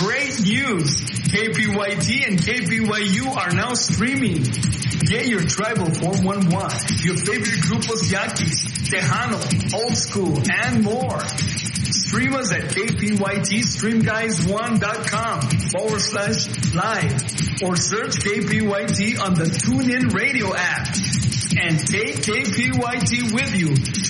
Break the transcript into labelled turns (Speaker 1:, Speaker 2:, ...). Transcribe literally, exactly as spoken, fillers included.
Speaker 1: Great news! K P Y T and K P Y U are now streaming. Get your tribal four one one, your favorite grupos Yaquis, Tejano, Old School, and more. Stream us at kpytstreamguys1.com forward slash live or search K P Y T on the TuneIn Radio app. And take K P Y T with you